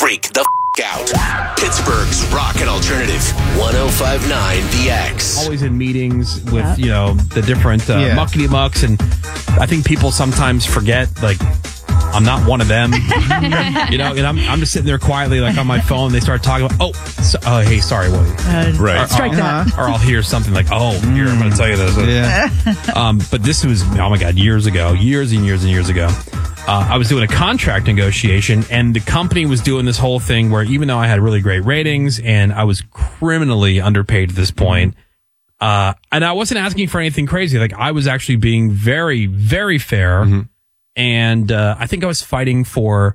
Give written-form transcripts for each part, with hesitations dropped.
freak the out. Pittsburgh's rock and alternative 105.9 The X. Always in meetings with, the different muckety mucks. And I think people sometimes forget, I'm not one of them, and I'm just sitting there quietly, on my phone. They start talking about, hey, sorry, Woody. Right. Strike that. Or I'll hear something like, here, I'm going to tell you this. Yeah. But this was, oh my God, years and years ago. I was doing a contract negotiation, and the company was doing this whole thing where even though I had really great ratings and I was criminally underpaid at this point, and I wasn't asking for anything crazy. I was actually being very, very fair. Mm-hmm. And I think I was fighting for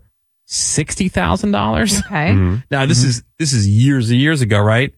$60,000. Okay. Mm-hmm. Now this is years and years ago, right?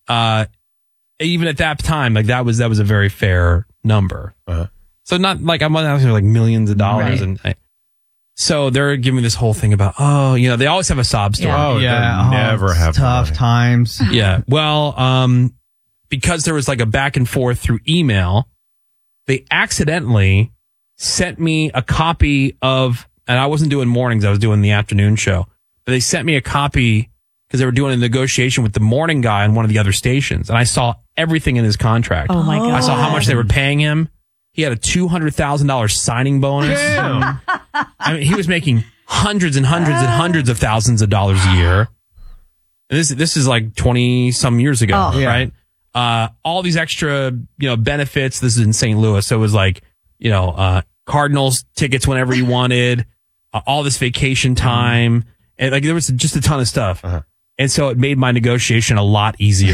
Even at that time, that was a very fair number. Uh-huh. So not I'm not asking millions of dollars, right. and so they're giving me this whole thing about they always have a sob story. Yeah. Oh yeah, never have tough times. Yeah. Well, because there was a back and forth through email, they accidentally sent me a copy of, and I wasn't doing mornings, I was doing the afternoon show, but they sent me a copy because they were doing a negotiation with the morning guy on one of the other stations, and I saw everything in his contract. Oh my God. I saw how much they were paying him. He had a $200,000 signing bonus. Damn. I mean, he was making hundreds and hundreds and hundreds of thousands of dollars a year. And this is 20 some years ago, right? All these extra, benefits. This is in St. Louis. So it was Cardinals tickets whenever you wanted, all this vacation time. And there was just a ton of stuff. Uh-huh. And so it made my negotiation a lot easier.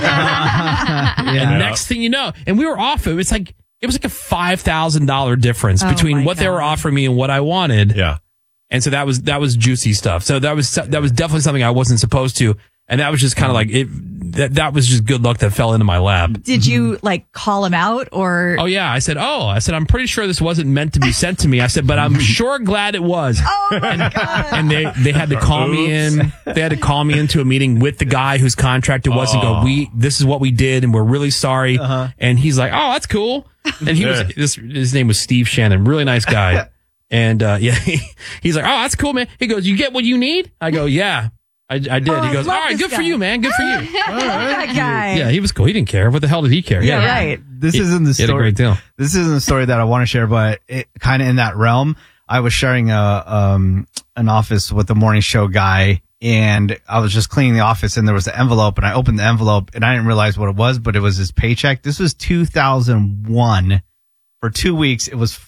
And next thing you know, and we were off. It was a $5,000 difference between what they were offering me and what I wanted. Yeah. And so that was juicy stuff. So that was definitely something I wasn't supposed to. And that was just kind of that was just good luck that fell into my lap. Did you call him out or? Oh yeah. I said, I'm pretty sure this wasn't meant to be sent to me. I said, but I'm sure glad it was. Oh my God. And they had to call me in. They had to call me into a meeting with the guy whose contract it was and go, this is what we did and we're really sorry. Uh-huh. And he's like, oh, that's cool. And his name was Steve Shannon, really nice guy. And he's like, oh, that's cool, man. He goes, you get what you need? I go, yeah. I did. He goes, all right, good for you, man. Good for you. That guy. Yeah, he was cool. He didn't care. What the hell did he care? Yeah, right. This isn't the He had a story. great deal. This isn't the story that I want to share, but it kind of in that realm. I was sharing an office with the morning show guy, and I was just cleaning the office, and there was an envelope, and I opened the envelope, and I didn't realize what it was, but it was his paycheck. This was 2001. For 2 weeks, it was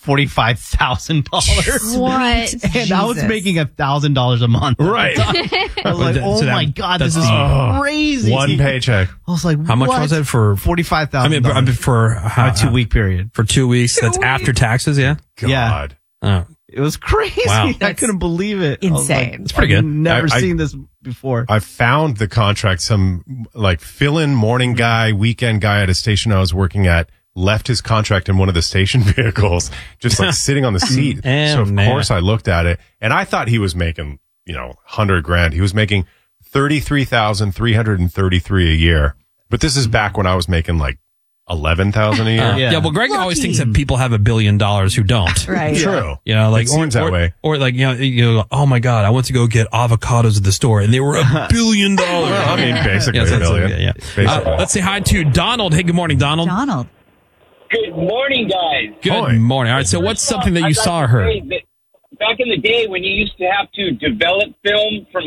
$45,000. What? And I was making $1,000 a month. Right. I was like, my God, this is crazy. One paycheck. I was like, how much was it for $45,000? I mean, for how, a 2 week period. For 2 weeks. That's after taxes. Yeah. God. Oh. It was crazy. Wow. I couldn't believe it. Insane. It's pretty good. I've never seen this before. I found the contract. Some fill-in morning guy, weekend guy at a station I was working at left his contract in one of the station vehicles, just sitting on the seat. So of course I looked at it, and I thought he was making, $100,000. He was making $33,333 a year. But this is back when I was making $11,000 a year. Yeah. Well, Greg always thinks that people have $1 billion who don't. Right. True. It seems that way. Or oh my God, I went to go get avocados at the store and they were $1 billion. Well, I mean, basically $1 billion. Let's say hi to Donald. Hey, good morning, Donald. Donald. Good morning, guys. Good morning. All right. So what's something that you saw or heard? Back in the day when you used to have to develop film from